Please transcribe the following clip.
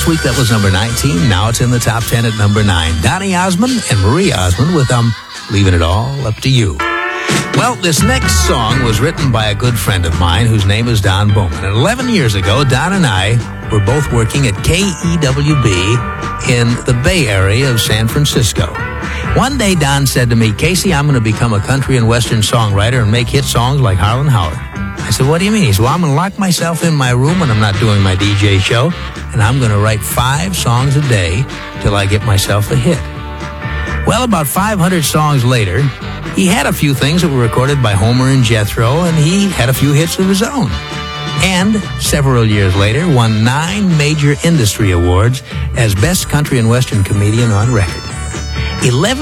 Last week that was number 19. Now it's in the top 10 at number 9. Donny Osmond and Marie Osmond with Leaving It All Up to You. Well, this next song was written by a good friend of mine whose name is Don Bowman. And 11 years ago, Don and I were both working at KEWB in the Bay Area of San Francisco. One day, Don said to me, "Casey, I'm going to become a country and western songwriter and make hit songs like Harlan Howard." I said, "What do you mean?" He said, "Well, I'm going to lock myself in my room when I'm not doing my DJ show, and I'm going to write 5 songs a day till I get myself a hit." Well, about 500 songs later, he had a few things that were recorded by Homer and Jethro, and he had a few hits of his own. And several years later, won 9 major industry awards as Best Country and Western Comedian on Record. 11